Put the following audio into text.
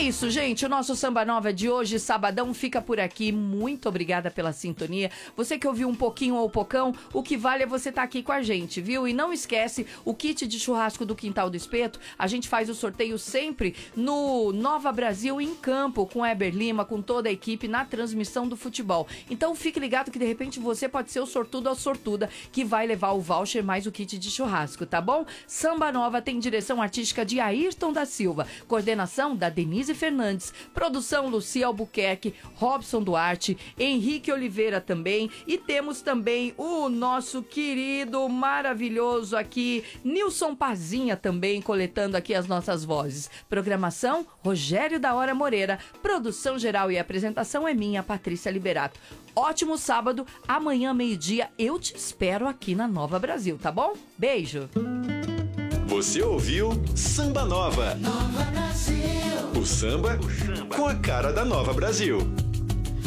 isso, gente. O nosso Samba Nova de hoje, sabadão, fica por aqui. Muito obrigada pela sintonia. Você que ouviu um pouquinho ou pocão, o que vale é você estar aqui com a gente, viu? E não esquece, o kit de churrasco do Quintal do Espeto, a gente faz o sorteio sempre no Nova Brasil em campo, com Heber Lima, com toda a equipe, na transmissão do futebol. Então fique ligado que de repente você pode ser o sortudo ou sortuda que vai levar o voucher mais o kit de churrasco, tá bom? Samba Nova tem direção artística de Ayrton da Silva, coordenação da Denise Fernandes, produção Lucia Albuquerque, Robson Duarte, Henrique Oliveira também, e temos também o nosso querido, maravilhoso aqui, Nilson Pazinha também, coletando aqui as nossas vozes. Programação, Rogério da Hora Moreira, produção geral e apresentação é minha, Patrícia Liberato. Ótimo sábado, amanhã meio-dia eu te espero aqui na Nova Brasil, tá bom? Beijo! Você ouviu Samba Nova. Nova Brasil. O samba com a cara da Nova Brasil.